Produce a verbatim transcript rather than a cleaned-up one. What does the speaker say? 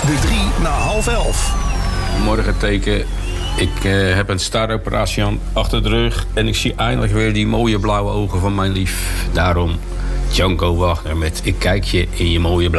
De drie na half elf. Morgen teken. Ik uh, heb een staroperatie aan achter de rug. En ik zie eindelijk weer die mooie blauwe ogen van mijn lief. Daarom, Janko Wagner met Ik kijk je in je mooie blauwe